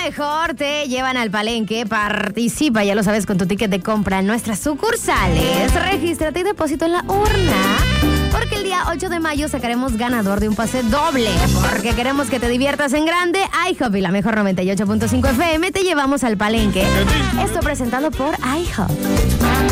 mejor te llevan al Palenque. Participa, ya lo sabes, con tu ticket de compra en nuestras sucursales. Regístrate y deposito en la urna. Porque el día 8 de mayo sacaremos ganador de un pase doble. Porque queremos que te diviertas en grande. iHop y la mejor 98.5 FM te llevamos al Palenque. Esto presentado por iHop.